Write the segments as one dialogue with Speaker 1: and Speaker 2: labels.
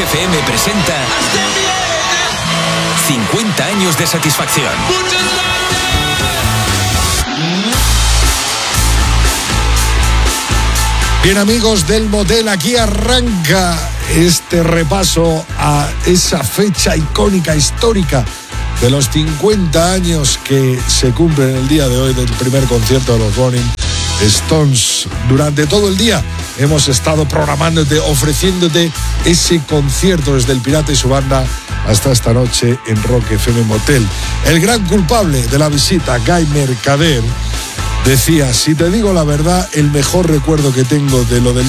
Speaker 1: FM presenta 50 años de satisfacción.
Speaker 2: Bien, amigos del motel, aquí arranca este repaso a esa fecha icónica, histórica, de los 50 años que se cumplen el día de hoy del primer concierto de los Rolling Stones. Durante todo el día hemos estado programándote, ofreciéndote ese concierto desde el Pirata y su banda hasta esta noche en Rock FM Motel. El gran culpable de la visita, Guy Mercader, decía: si te digo la verdad, el mejor recuerdo que tengo de lo del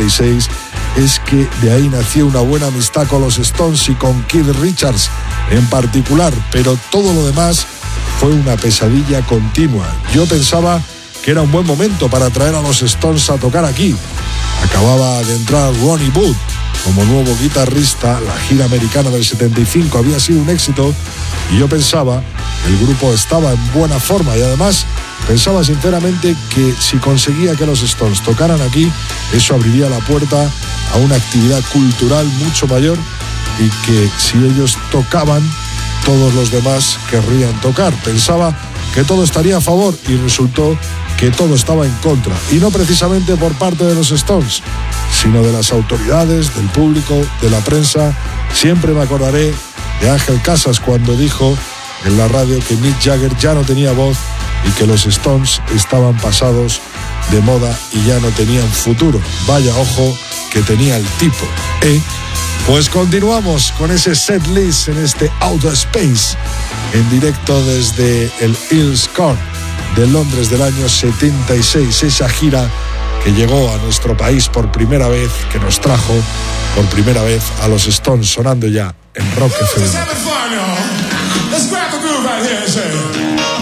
Speaker 2: 76 es que de ahí nació una buena amistad con los Stones y con Keith Richards en particular, pero todo lo demás fue una pesadilla continua. Yo pensaba que era un buen momento para traer a los Stones a tocar aquí. Acababa de entrar Ronnie Wood como nuevo guitarrista, la gira americana del 75 había sido un éxito y yo pensaba que el grupo estaba en buena forma y además pensaba sinceramente que si conseguía que los Stones tocaran aquí, eso abriría la puerta a una actividad cultural mucho mayor y que si ellos tocaban, todos los demás querrían tocar. Pensaba que todo estaría a favor y resultó que todo estaba en contra, y no precisamente por parte de los Stones, sino de las autoridades, del público, de la prensa. Siempre me acordaré de Ángel Casas cuando dijo en la radio que Mick Jagger ya no tenía voz y que los Stones estaban pasados de moda y ya no tenían futuro. Vaya ojo que tenía el tipo, ¿eh? Pues continuamos con ese set list en este Outer Space, en directo desde el Earls Court de Londres del año 76, esa gira que llegó a nuestro país por primera vez, que nos trajo por primera vez a los Stones sonando ya en Rock FM.